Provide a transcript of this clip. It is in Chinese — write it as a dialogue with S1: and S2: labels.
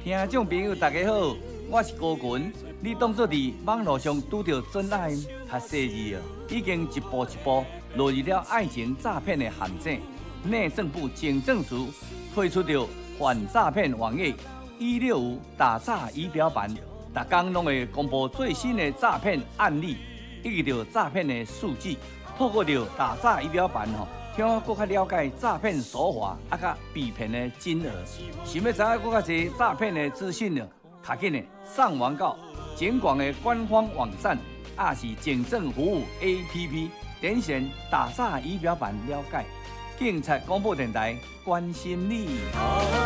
S1: 听众朋友大家好，我是高群。你当作伫网络上拄到真爱较细字哦，已经一步一步落入了爱情诈骗的陷阱。内政部警政署推出了反诈骗网页165打诈仪表板，逐天拢会公布最新的诈骗案例，以及着诈骗的数据。透过着打诈仪表板听我更加了解诈骗手法甲被骗的金额。想要知影更加多诈骗的资讯呢？赶紧的上网到警广的官方网站，也是警政服务 APP， 点选打诈仪表板了解。警察广播电台关心你。